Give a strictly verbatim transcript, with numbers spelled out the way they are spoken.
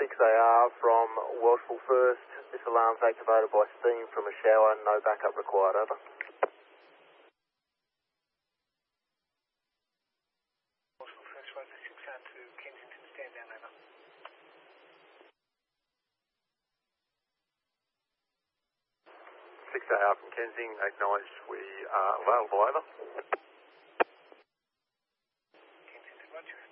six A R from Welshpool First. This alarm's activated by steam from a shower. No backup required. Over. Welshpool First, Roger six R to Kensington, stand down, over. six A R from Kensington, acknowledge we are available. Over. Kensington, Roger.